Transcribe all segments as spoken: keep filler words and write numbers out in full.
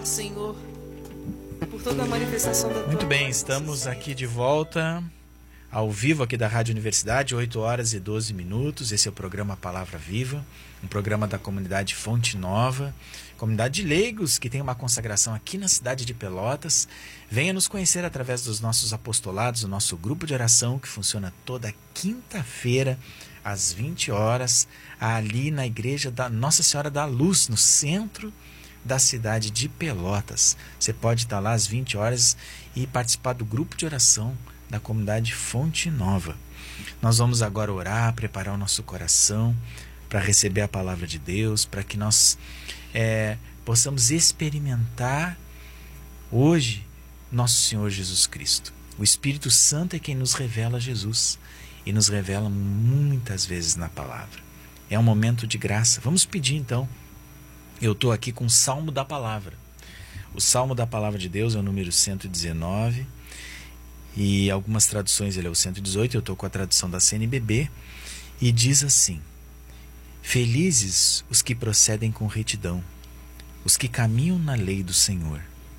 Obrigado, Senhor, por toda a manifestação da tua Muito bem, glória, estamos Senhor. aqui de volta, ao vivo aqui da Rádio Universidade, oito horas e doze minutos. Esse é o programa Palavra Viva, um programa da comunidade Fonte Nova, comunidade de leigos que tem uma consagração aqui na cidade de Pelotas. Venha nos conhecer através dos nossos apostolados, o nosso grupo de oração que funciona toda quinta-feira, às vinte horas, ali na igreja da Nossa Senhora da Luz, no centro da cidade de Pelotas. Você pode estar lá às vinte horas e participar do grupo de oração da comunidade Fonte Nova. Nós vamos agora orar, preparar o nosso coração para receber a palavra de Deus, para que nós é, possamos experimentar hoje nosso Senhor Jesus Cristo. O Espírito Santo é quem nos revela Jesus e nos revela muitas vezes na palavra. É um momento de graça. Vamos pedir então. Eu estou aqui com o Salmo da Palavra. O Salmo da Palavra de Deus é o número cento e dezenove. E algumas traduções ele é o cento e dezoito, eu estou com a tradução da C N B B, e diz assim: Felizes os que procedem com retidão, os que caminham na lei do Senhor.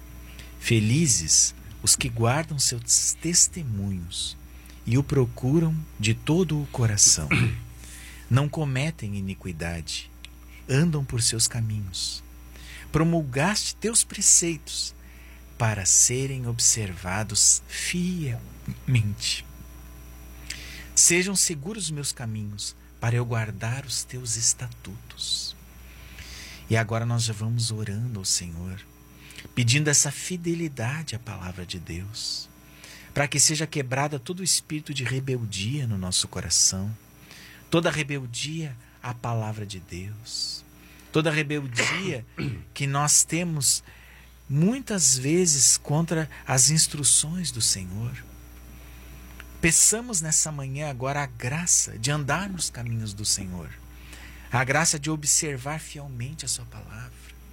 Felizes os que guardam seus testemunhos e o procuram de todo o coração. Não cometem iniquidade, andam por seus caminhos. Promulgaste teus preceitos para serem observados fielmente. Sejam seguros os meus caminhos, para eu guardar os teus estatutos. E agora nós já vamos orando ao Senhor, pedindo essa fidelidade à palavra de Deus, para que seja quebrada todo o espírito de rebeldia no nosso coração, toda rebeldia à palavra de Deus, toda rebeldia que nós temos muitas vezes contra as instruções do Senhor. Peçamos nessa manhã agora a graça de andar nos caminhos do Senhor, a graça de observar fielmente a sua palavra.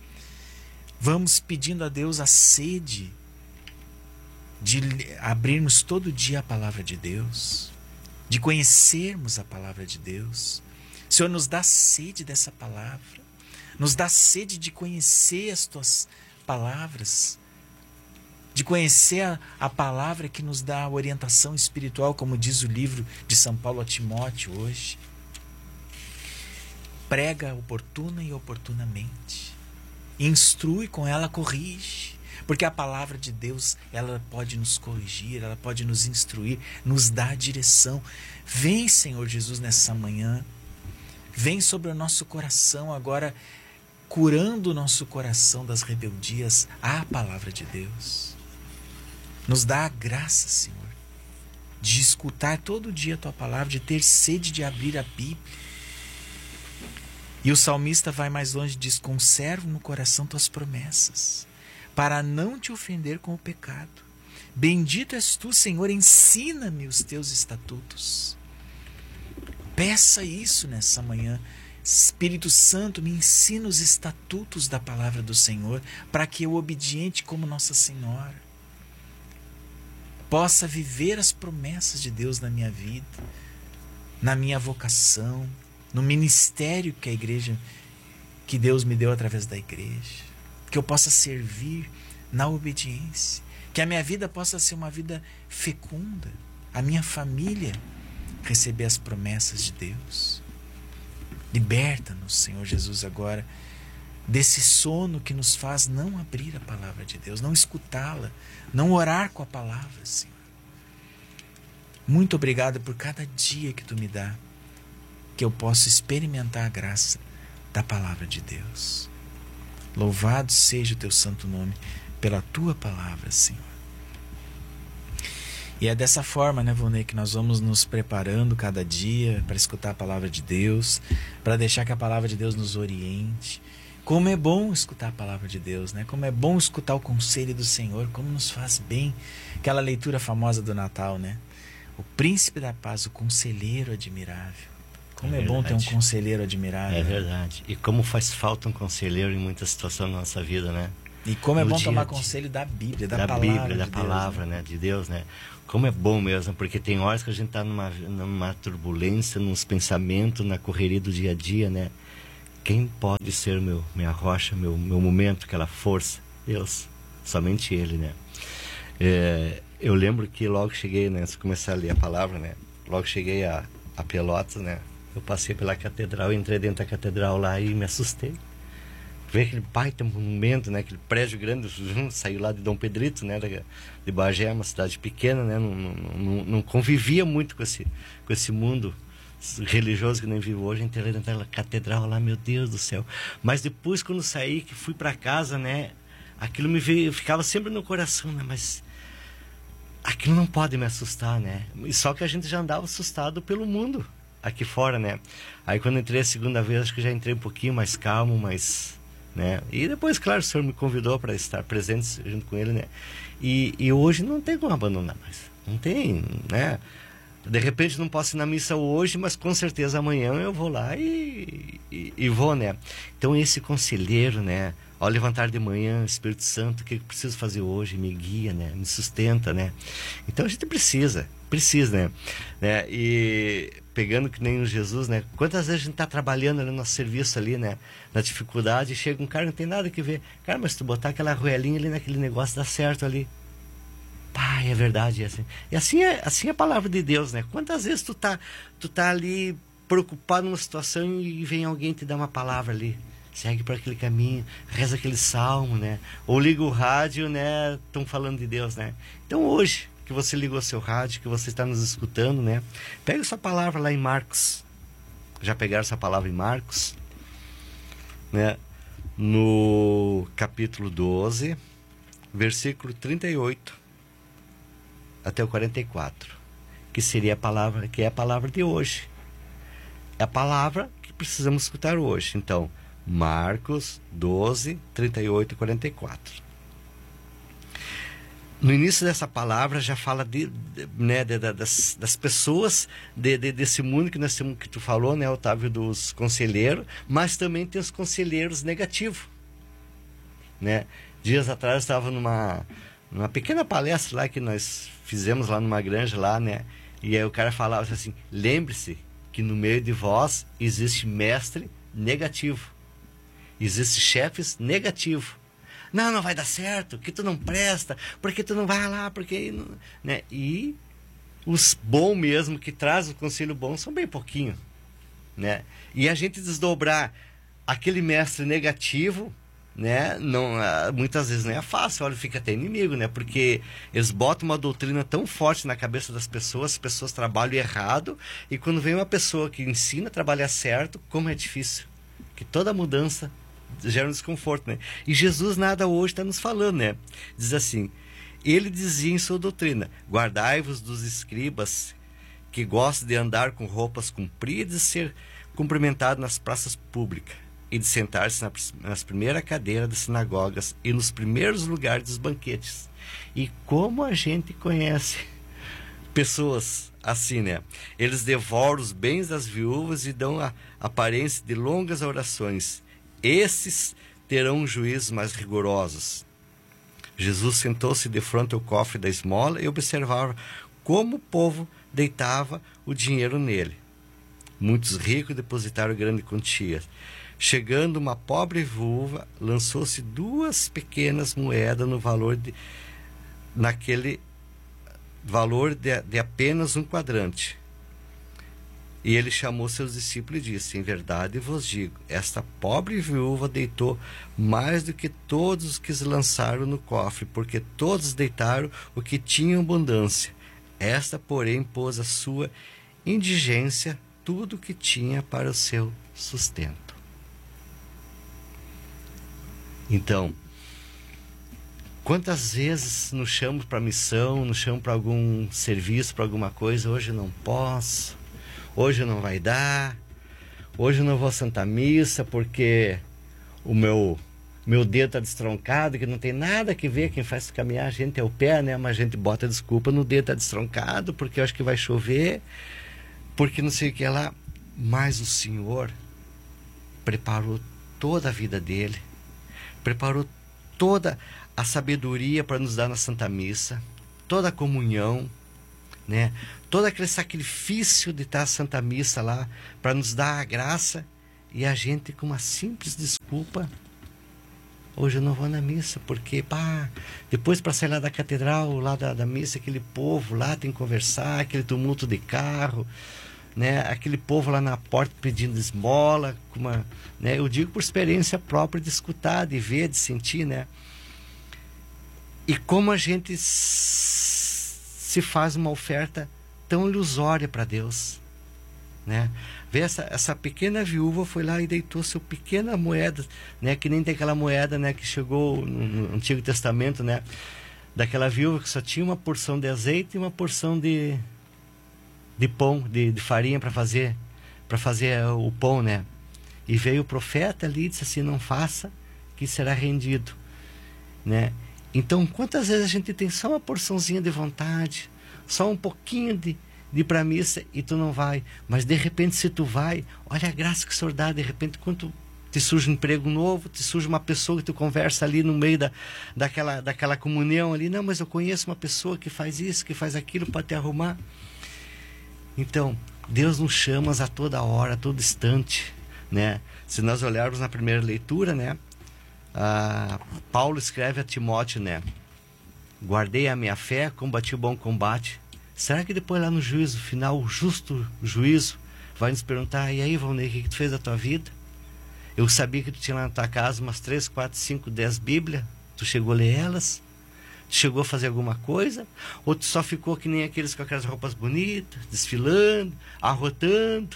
Vamos pedindo a Deus a sede de abrirmos todo dia a palavra de Deus, de conhecermos a palavra de Deus. O Senhor nos dá sede dessa palavra, nos dá sede de conhecer as tuas palavras, de conhecer a, a palavra que nos dá a orientação espiritual, como diz o livro de São Paulo a Timóteo hoje. Prega oportuna e oportunamente, instrui, com ela corrige, porque a palavra de Deus, ela pode nos corrigir, ela pode nos instruir, nos dar direção. Vem, Senhor Jesus, nessa manhã, vem sobre o nosso coração agora, curando o nosso coração das rebeldias à palavra de Deus. Nos dá a graça, Senhor, de escutar todo dia a Tua palavra, de ter sede de abrir a Bíblia. E o salmista vai mais longe e diz: conservo no coração Tuas promessas, para não Te ofender com o pecado. Bendito és Tu, Senhor, ensina-me os Teus estatutos. Peça isso nessa manhã. Espírito Santo, me ensina os estatutos da palavra do Senhor, para que eu, obediente como Nossa Senhora, possa viver as promessas de Deus na minha vida, na minha vocação, no ministério que a igreja, que Deus me deu através da igreja, que eu possa servir na obediência, que a minha vida possa ser uma vida fecunda, a minha família receber as promessas de Deus. Liberta-nos, Senhor Jesus, agora desse sono que nos faz não abrir a palavra de Deus, não escutá-la, não orar com a palavra, Senhor. Muito obrigado por cada dia que Tu me dá, que eu possa experimentar a graça da palavra de Deus. Louvado seja o Teu santo nome pela Tua palavra, Senhor. E é dessa forma, né, Vonei, que nós vamos nos preparando cada dia para escutar a palavra de Deus, para deixar que a palavra de Deus nos oriente. Como é bom escutar a palavra de Deus, né? Como é bom escutar o conselho do Senhor, como nos faz bem. Aquela leitura famosa do Natal, né? O príncipe da paz, o conselheiro admirável. Como é, é bom ter um conselheiro admirável. É verdade. E como faz falta um conselheiro em muitas situações da nossa vida, né? E como é no bom dia tomar de... conselho da Bíblia, da, da palavra Bíblia, da de palavra, Deus, né? né? De Deus, né? Como é bom mesmo, porque tem horas que a gente está numa, numa turbulência, nos pensamentos, na correria do dia a dia, né? Quem pode ser meu, minha rocha, meu, meu momento, aquela força? Deus, somente Ele, né? É, eu lembro que logo cheguei, né, se começar a ler a palavra, né, logo cheguei a, a Pelotas, né, eu passei pela catedral, entrei dentro da catedral lá e me assustei. Ver aquele baita monumento, né, aquele prédio grande, saiu lá de Dom Pedrito, né, de Bagé, uma cidade pequena, né, não, não, não, não convivia muito com esse, com esse mundo religioso que nem vivo hoje. Entrei dentro da catedral lá, meu Deus do céu. Mas depois, quando saí, que fui para casa, né, aquilo me veio, ficava sempre no coração, né, mas aquilo não pode me assustar, né, e só que a gente já andava assustado pelo mundo aqui fora, né. Aí quando entrei a segunda vez, acho que já entrei um pouquinho mais calmo, mais... né? E depois, claro, o Senhor me convidou para estar presente junto com Ele, né? E, e hoje não tem como abandonar mais, não tem, né? De repente não posso ir na missa hoje, mas com certeza amanhã eu vou lá e, e, e vou, né? Então esse conselheiro, né? Ao levantar de manhã, Espírito Santo, o que eu preciso fazer hoje? Me guia, né? Me sustenta, né? Então a gente precisa, precisa, né? né? E pegando que nem o Jesus, né? Quantas vezes a gente está trabalhando ali no nosso serviço ali, né? Na dificuldade, e chega um cara, não tem nada que ver. Cara, mas se tu botar aquela arruelinha ali naquele negócio, dá certo ali. Pai, é verdade, é assim. E assim é, assim é a palavra de Deus, né? Quantas vezes tu tá, tu tá ali preocupado numa situação e vem alguém te dar uma palavra ali. Segue por aquele caminho, reza aquele salmo, né? Ou liga o rádio, né? Estão falando de Deus, né? Então hoje, que você ligou seu rádio, que você está nos escutando, né? Pega essa palavra lá em Marcos. Já pegaram essa palavra em Marcos? Né? No capítulo doze, versículo trinta e oito até o quarenta e quatro, que seria a palavra, que é a palavra de hoje. É a palavra que precisamos escutar hoje. Então, Marcos doze, trinta e oito e quarenta e quatro. No início dessa palavra já fala de, de, né, de, de, das, das pessoas de, de, desse mundo que nós temos, que tu falou, né, Otávio, dos conselheiros, mas também tem os conselheiros negativos, né? Dias atrás eu estava numa, numa pequena palestra lá que nós fizemos lá numa granja lá, né? E aí o cara falava assim: lembre-se que no meio de vós existe mestre negativo, existe chefes negativos. Não, não vai dar certo, que tu não presta, porque tu não vai lá, porque... Não, né? E os bons mesmo, que trazem o conselho bom, são bem pouquinho, né? E a gente desdobrar aquele mestre negativo, né? Não, muitas vezes não é fácil, olha, fica até inimigo, né? Porque eles botam uma doutrina tão forte na cabeça das pessoas, as pessoas trabalham errado, e quando vem uma pessoa que ensina a trabalhar certo, como é difícil. Que toda mudança gera um desconforto, né? E Jesus nada hoje está nos falando, né? Diz assim: ele dizia em sua doutrina: guardai-vos dos escribas que gostam de andar com roupas compridas e ser cumprimentado nas praças públicas e de sentar-se nas, nas primeiras cadeiras das sinagogas e nos primeiros lugares dos banquetes. E como a gente conhece pessoas assim, né? Eles devoram os bens das viúvas e dão a aparência de longas orações. Esses terão juízos mais rigorosos. Jesus sentou-se de frente ao cofre da esmola e observava como o povo deitava o dinheiro nele. Muitos ricos depositaram grande quantia. Chegando uma pobre viúva, lançou-se duas pequenas moedas no valor de naquele valor de, de apenas um quadrante. E ele chamou seus discípulos e disse: em verdade vos digo, esta pobre viúva deitou mais do que todos os que se lançaram no cofre, porque todos deitaram o que tinham abundância. Esta, porém, pôs a sua indigência tudo o que tinha para o seu sustento. Então, quantas vezes nos chamam para missão, nos chamam para algum serviço, para alguma coisa: hoje não posso, hoje não vai dar, hoje eu não vou à Santa Missa porque o meu, meu dedo está destroncado, que não tem nada que ver, quem faz caminhar a gente é o pé, né? Mas a gente bota desculpa, no dedo está destroncado, porque eu acho que vai chover, porque não sei o que lá. Mas o Senhor preparou toda a vida dele, preparou toda a sabedoria para nos dar na Santa Missa, toda a comunhão, né? Todo aquele sacrifício de estar a Santa Missa lá para nos dar a graça, e a gente, com uma simples desculpa, Hoje eu não vou na missa, porque, pá, depois para sair lá da catedral, lá da, da missa, aquele povo lá tem que conversar, aquele tumulto de carro, né? Aquele povo lá na porta pedindo esmola, com uma, né? Eu digo por experiência própria de escutar, de ver, de sentir, né? E como a gente se faz uma oferta tão ilusória para Deus, né? Vê, essa, essa pequena viúva foi lá e deitou sua pequena moeda, né? Que nem tem aquela moeda, né? Que chegou no, no Antigo Testamento, né? Daquela viúva que só tinha uma porção de azeite e uma porção de, de pão, de, de farinha para fazer, para fazer o pão, né? E veio o profeta ali e disse assim: não faça, que será rendido, né? Então, quantas vezes a gente tem só uma porçãozinha de vontade, só um pouquinho de, de ir para a missa e tu não vai, mas de repente se tu vai, olha a graça que o Senhor dá, de repente quando te surge um emprego novo, te surge uma pessoa que tu conversa ali no meio da, daquela, daquela comunhão ali, não, mas eu conheço uma pessoa que faz isso, que faz aquilo para te arrumar. Então, Deus nos chama a toda hora, a todo instante, né? Se nós olharmos na primeira leitura, né? Ah, Paulo escreve a Timóteo, né? Guardei a minha fé, combati o bom combate. Será que depois lá no juízo final, o justo juízo, vai nos perguntar: e aí, Valnei, o que tu fez da tua vida? Eu sabia que tu tinha lá na tua casa umas três, quatro, cinco, dez Bíblias. Tu chegou a ler elas? Tu chegou a fazer alguma coisa? Ou tu só ficou que nem aqueles com aquelas roupas bonitas, desfilando, arrotando?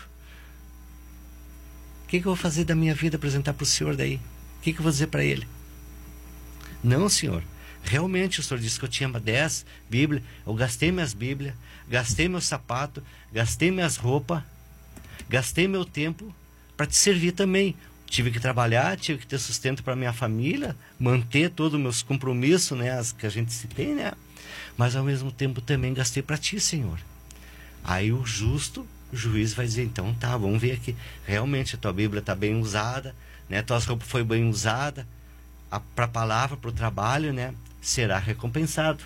O que, que eu vou fazer da minha vida, apresentar para o Senhor daí? O que, que eu vou dizer para Ele? Não, Senhor. Realmente o Senhor disse que eu tinha dez Bíblias. Eu gastei minhas Bíblias, gastei meu sapato, gastei minhas roupas, gastei meu tempo para te servir também. Tive que trabalhar, tive que ter sustento para minha família, manter todos os meus compromissos, né, as que a gente se tem, né? Mas ao mesmo tempo também gastei para ti, Senhor. Aí o justo juiz vai dizer: então tá, vamos ver aqui. Realmente a tua Bíblia está bem usada, né? Tuas roupas foi bem usada para a palavra, para o trabalho, né? Será recompensado,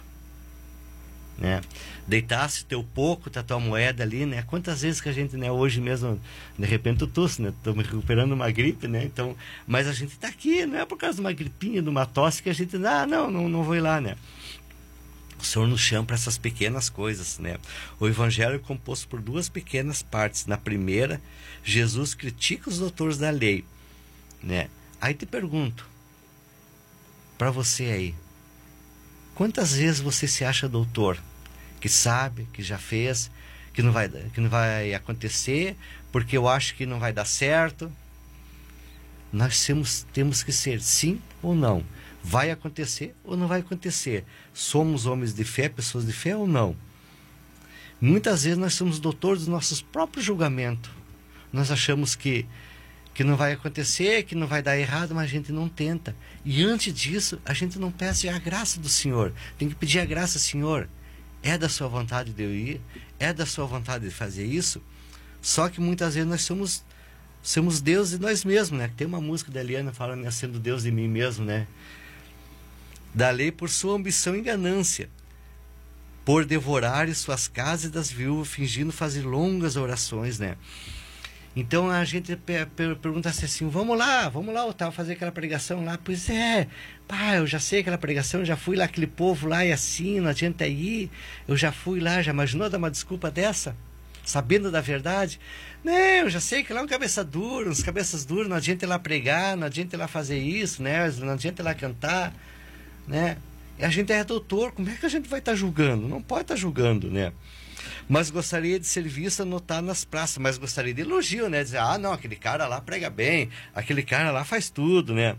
né? Deitasse teu pouco da tua moeda ali, né? Quantas vezes que a gente, né, hoje mesmo, de repente eu tosse, né? Estou me recuperando uma gripe, né? Então, mas a gente está aqui, não é por causa de uma gripinha, de uma tosse que a gente, ah, não, não, não vou ir lá, né? O Senhor nos chama para essas pequenas coisas, né? O Evangelho é composto por duas pequenas partes. Na primeira, Jesus critica os doutores da lei, né? Aí te pergunto, para você aí, quantas vezes você se acha doutor, que sabe, que já fez, que não vai, que não vai acontecer, porque eu acho que não vai dar certo? Nós temos, temos que ser sim ou não. Vai acontecer ou não vai acontecer? Somos homens de fé, pessoas de fé ou não? Muitas vezes nós somos doutores dos nossos próprios julgamentos. Nós achamos que que não vai acontecer, que não vai dar errado, mas a gente não tenta. E antes disso, a gente não pede a graça do Senhor. Tem que pedir a graça: Senhor, é da sua vontade de eu ir? É da sua vontade de fazer isso? Só que muitas vezes nós somos, somos Deus de nós mesmos, né? Tem uma música da Eliana falando, né, sendo Deus de mim mesmo, né? Da lei por sua ambição e ganância, por devorar suas casas das viúvas, fingindo fazer longas orações, né? Então a gente per per pergunta assim: vamos lá, vamos lá, Otávio, fazer aquela pregação lá. Pois é, pá, eu já sei aquela pregação, já fui lá, aquele povo lá e assim, não adianta ir. Eu já fui lá, já imaginou dar uma desculpa dessa? Sabendo da verdade? Não, eu já sei que lá é um cabeça dura, uns cabeças duras, não adianta ir lá pregar, não adianta ir lá fazer isso, né? Não adianta ir lá cantar, né? E a gente é doutor, como é que a gente vai estar tá julgando? Não pode estar tá julgando, né? Mas gostaria de ser visto, anotar nas praças, mas gostaria de elogio, né? Dizer: ah, não, aquele cara lá prega bem, aquele cara lá faz tudo, né?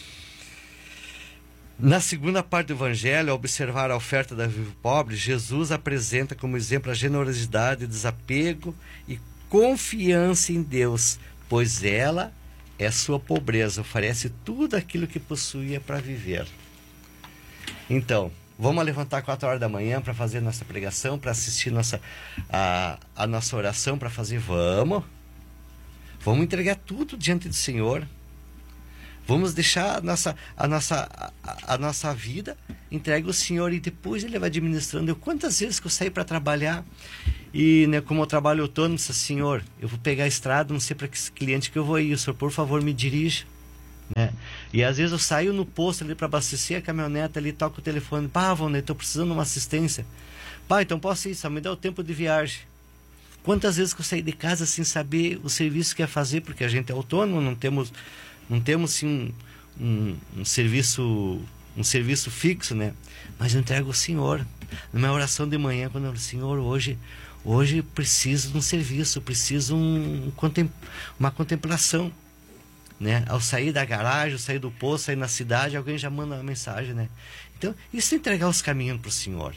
Na segunda parte do Evangelho, ao observar a oferta da viúva pobre, Jesus apresenta como exemplo a generosidade, desapego e confiança em Deus, pois ela é sua pobreza, oferece tudo aquilo que possuía para viver. Então, vamos levantar quatro horas da manhã para fazer nossa pregação, para assistir nossa, a, a nossa oração, para fazer, vamos. Vamos entregar tudo diante do Senhor. Vamos deixar a nossa, a nossa, a, a nossa vida entregue ao Senhor e depois Ele vai administrando. Eu, quantas vezes que eu saí para trabalhar e, né, como eu trabalho autônomo, disse: Senhor, eu vou pegar a estrada, não sei para que cliente que eu vou ir, o Senhor, por favor, me dirija. Né? E às vezes eu saio no posto ali para abastecer a caminhonete ali, toco o telefone, pá, Valnei, estou precisando de uma assistência. Pá, então posso ir, só me dá o tempo de viagem. Quantas vezes que eu saí de casa sem saber o serviço que ia fazer, porque a gente é autônomo, não temos, não temos sim, um, um, um serviço, um serviço fixo, né? Mas eu entrego ao Senhor. Na minha oração de manhã, quando eu falo, Senhor, hoje, hoje preciso de um serviço, preciso um, um, uma contemplação. Né? Ao sair da garagem, ao sair do posto, sair na cidade, alguém já manda uma mensagem, né? Então, isso é entregar os caminhos para o Senhor.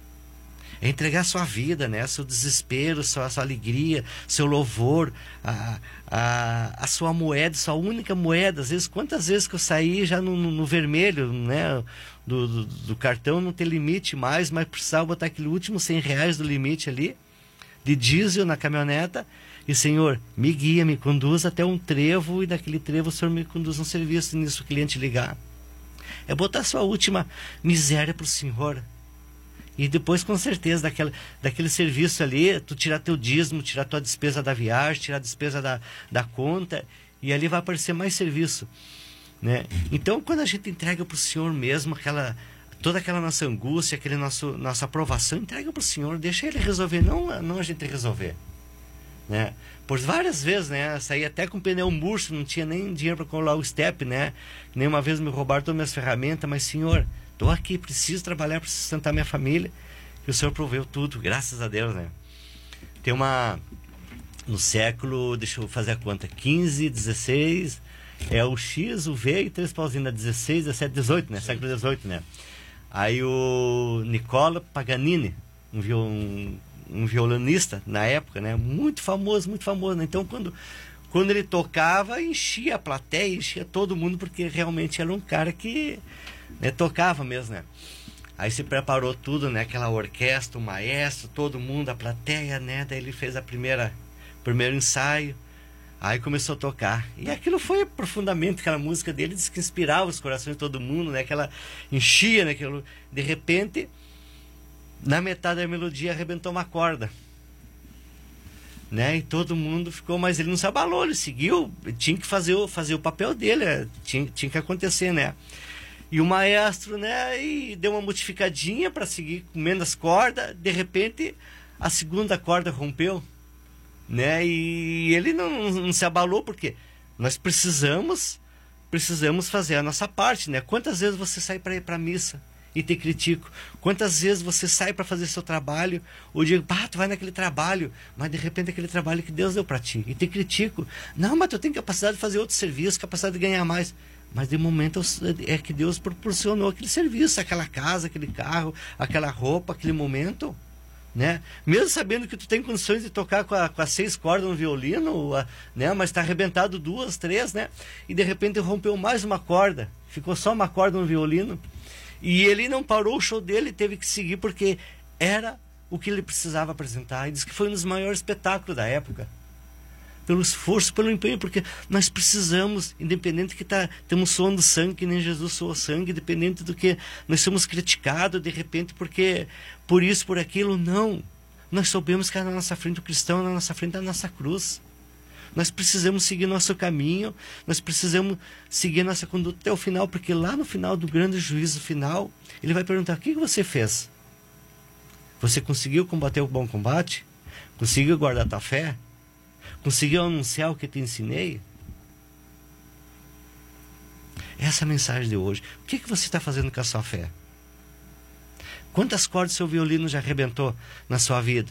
É entregar a sua vida, né? Seu desespero, sua, sua alegria, seu louvor, a, a, a sua moeda, sua única moeda. Às vezes, quantas vezes que eu saí já no, no, no vermelho, né? Do, do, do cartão não ter limite mais, mas precisava botar aquele último cem reais do limite ali, de diesel na caminhoneta. E, Senhor, me guia, me conduz até um trevo, e daquele trevo o Senhor me conduz a um serviço, e nisso o cliente ligar. É botar sua última miséria para o Senhor. E depois, com certeza, daquela, daquele serviço ali, tu tirar teu dízimo, tirar tua despesa da viagem, tirar a despesa da, da conta, e ali vai aparecer mais serviço. Né? Então, quando a gente entrega para o Senhor mesmo, aquela, toda aquela nossa angústia, aquele nosso, nossa aprovação, entrega para o Senhor, deixa Ele resolver, não, não a gente resolver. Né? Por várias vezes, né? Saí até com pneu murcho, não tinha nem dinheiro para colar o step, né? Nem uma vez me roubaram todas as minhas ferramentas, mas Senhor, estou aqui, preciso trabalhar para sustentar minha família, e o Senhor proveu tudo, graças a Deus, né? Tem uma, no século, deixa eu fazer a conta, quinze, dezesseis, é o X, o V e três pauzinhos, dezesseis, dezessete, dezoito, né? Sim. Século dezoito, né? Aí o Nicola Paganini, um violão, um violonista na época, né? Muito famoso, muito famoso, né? Então quando, quando ele tocava, enchia a plateia, enchia todo mundo, porque realmente era um cara que, né, tocava mesmo, né? Aí se preparou tudo, né? Aquela orquestra, o maestro, todo mundo, a plateia, né? Daí ele fez a primeira, primeiro ensaio, aí começou a tocar, e aquilo foi profundamente, aquela música dele diz que inspirava os corações de todo mundo, né? Aquela enchia, né? Aquilo, de repente, na metade da melodia arrebentou uma corda, né? E todo mundo ficou, mas ele não se abalou, ele seguiu, tinha que fazer o, fazer o papel dele, tinha, tinha que acontecer, né? E o maestro, né? E deu uma modificadinha para seguir com menos corda, de repente a segunda corda rompeu, né? E ele não, não se abalou, porque nós precisamos, precisamos fazer a nossa parte, né? Quantas vezes você sai para ir para a missa e te critico? Quantas vezes você sai para fazer seu trabalho, ou digo, pá, tu vai naquele trabalho, mas de repente aquele trabalho que Deus deu para ti, e te critico. Não, mas tu tem capacidade de fazer outro serviço, capacidade de ganhar mais. Mas de momento é que Deus proporcionou aquele serviço, aquela casa, aquele carro, aquela roupa, aquele momento, né? Mesmo sabendo que tu tem condições de tocar com, a, com as seis cordas no violino, a, né? Mas está arrebentado duas, três, né? E de repente rompeu mais uma corda, ficou só uma corda no violino. E ele não parou o show dele, teve que seguir, porque era o que ele precisava apresentar. E diz que foi um dos maiores espetáculos da época. Pelo esforço, pelo empenho, porque nós precisamos, independente que tá, estamos suando sangue, que nem Jesus suou sangue, independente do que nós somos criticados, de repente, porque por isso, por aquilo, não. Nós sabemos que na nossa frente o cristão, na nossa frente a nossa cruz. Nós precisamos seguir nosso caminho, nós precisamos seguir nossa conduta até o final, porque lá no final do grande juízo final, ele vai perguntar, o que você fez? Você conseguiu combater o bom combate? Conseguiu guardar a tua fé? Conseguiu anunciar o que te ensinei? Essa é a mensagem de hoje. O que, que você está fazendo com a sua fé? Quantas cordas seu violino já arrebentou na sua vida?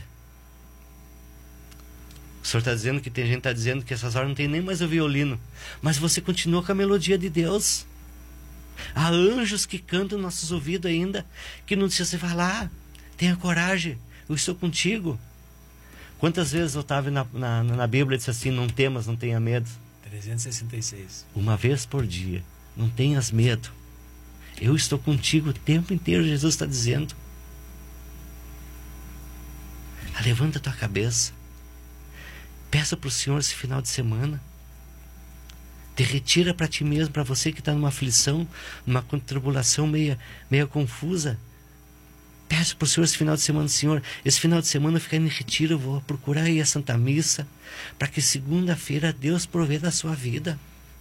O Senhor está dizendo que tem gente que está dizendo que essas horas não tem nem mais o violino. Mas você continua com a melodia de Deus. Há anjos que cantam nos nossos ouvidos ainda, que não precisa você falar, tenha coragem, eu estou contigo. Quantas vezes eu estava na, na, na Bíblia e disse assim, não temas, não tenha medo? trezentos e sessenta e seis. Uma vez por dia, não tenhas medo. Eu estou contigo o tempo inteiro, Jesus está dizendo. Levanta a tua cabeça. Peça para o Senhor esse final de semana. Te retira para ti mesmo, para você que está numa aflição, numa tribulação meia, meia confusa. Peço para o Senhor esse final de semana, Senhor, esse final de semana eu ficar em retiro, eu vou procurar aí a Santa Missa, para que segunda-feira Deus provê da sua vida.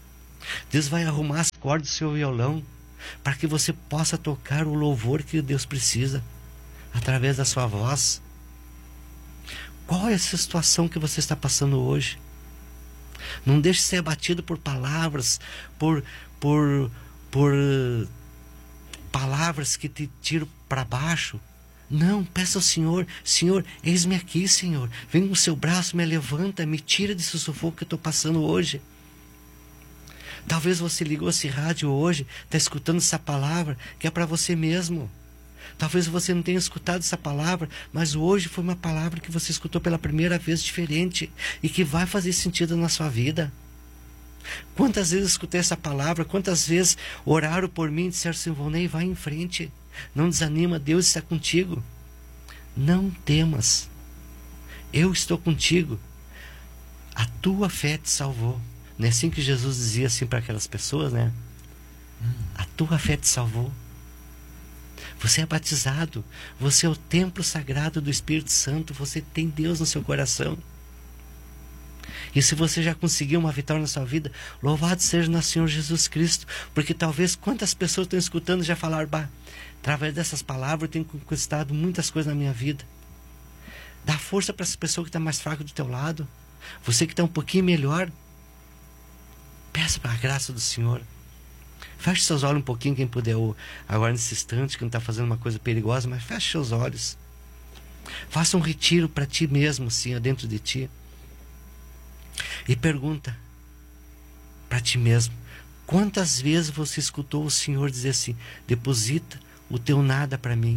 Deus vai arrumar as cordas do seu violão para que você possa tocar o louvor que Deus precisa através da sua voz. Qual é essa situação que você está passando hoje? Não deixe ser abatido por palavras, por, por, por palavras que te tiram para baixo. Não, peça ao Senhor: Senhor, eis-me aqui, Senhor. Vem com o seu braço, me levanta, me tira desse sufoco que eu estou passando hoje. Talvez você ligou esse rádio hoje, está escutando essa palavra que é para você mesmo. Talvez você não tenha escutado essa palavra, mas hoje foi uma palavra que você escutou pela primeira vez diferente e que vai fazer sentido na sua vida. Quantas vezes eu escutei essa palavra, quantas vezes oraram por mim e disseram assim: Volney, vai em frente, não desanima, Deus está contigo. Não temas, eu estou contigo, a tua fé te salvou. Não é assim que Jesus dizia assim para aquelas pessoas, né? Hum. A tua fé te salvou. Você é batizado, você é o templo sagrado do Espírito Santo, você tem Deus no seu coração. E se você já conseguiu uma vitória na sua vida, louvado seja nosso Senhor Jesus Cristo, porque talvez quantas pessoas estão escutando já falaram: bah, através dessas palavras eu tenho conquistado muitas coisas na minha vida. Dá força para essa pessoa que está mais fraca do teu lado, você que está um pouquinho melhor. Peça para a graça do Senhor. Feche seus olhos um pouquinho, quem puder, agora nesse instante, que não está fazendo uma coisa perigosa, mas feche seus olhos. Faça um retiro para ti mesmo, assim, dentro de ti. E pergunta para ti mesmo: quantas vezes você escutou o Senhor dizer assim: deposita o teu nada para mim.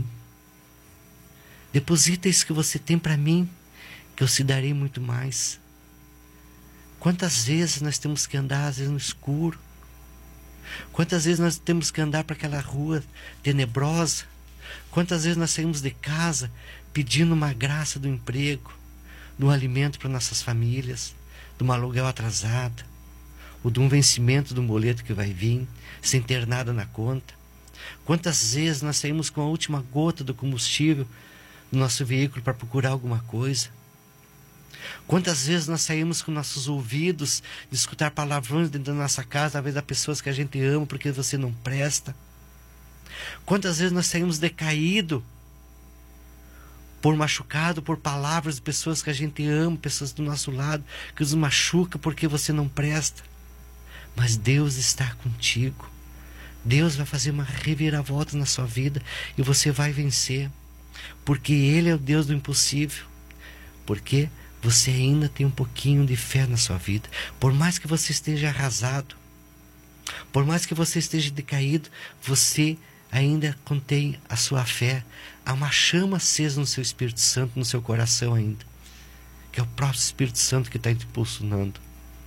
Deposita isso que você tem para mim, que eu te darei muito mais. Quantas vezes nós temos que andar, às vezes, no escuro? Quantas vezes nós temos que andar para aquela rua tenebrosa? Quantas vezes nós saímos de casa pedindo uma graça do emprego, do alimento para nossas famílias, de um aluguel atrasado, ou de um vencimento do boleto que vai vir, sem ter nada na conta? Quantas vezes nós saímos com a última gota do combustível do nosso veículo para procurar alguma coisa? Quantas vezes nós saímos com nossos ouvidos de escutar palavrões dentro da nossa casa, talvez das pessoas que a gente ama, porque você não presta? Quantas vezes nós saímos decaído, por machucado, por palavras de pessoas que a gente ama, pessoas do nosso lado, que nos machucam porque você não presta? Mas Deus está contigo. Deus vai fazer uma reviravolta na sua vida e você vai vencer, porque Ele é o Deus do impossível. Porque você ainda tem um pouquinho de fé na sua vida. Por mais que você esteja arrasado, por mais que você esteja decaído, você ainda contém a sua fé. Há uma chama acesa no seu Espírito Santo, no seu coração ainda, que é o próprio Espírito Santo que está te impulsionando.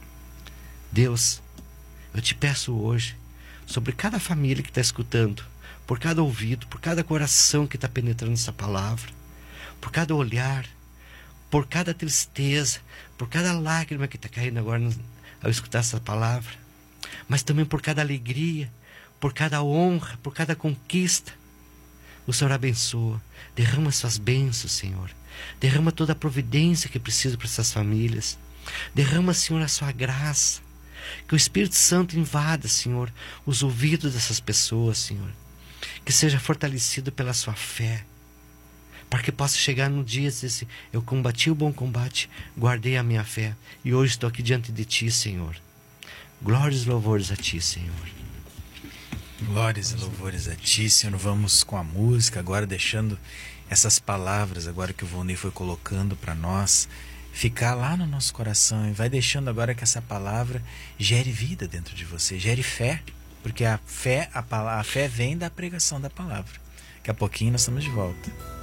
Deus, eu te peço hoje, sobre cada família que está escutando, por cada ouvido, por cada coração que está penetrando essa palavra, por cada olhar, por cada tristeza, por cada lágrima que está caindo agora ao escutar essa palavra, mas também por cada alegria, por cada honra, por cada conquista. O Senhor abençoa, derrama suas bênçãos, Senhor, derrama toda a providência que precisa para essas famílias, derrama, Senhor, a sua graça, que o Espírito Santo invada, Senhor, os ouvidos dessas pessoas, Senhor, que seja fortalecido pela sua fé, para que possa chegar no dia e dizer assim: eu combati o bom combate, guardei a minha fé, e hoje estou aqui diante de Ti, Senhor. Glórias e louvores a Ti, Senhor. Glórias e louvores a Ti, Senhor. Vamos com a música agora, deixando essas palavras agora que o Volney foi colocando para nós, ficar lá no nosso coração, e vai deixando agora que essa palavra gere vida dentro de você, gere fé, porque a fé, a, a fé vem da pregação da palavra. Daqui a pouquinho nós estamos de volta.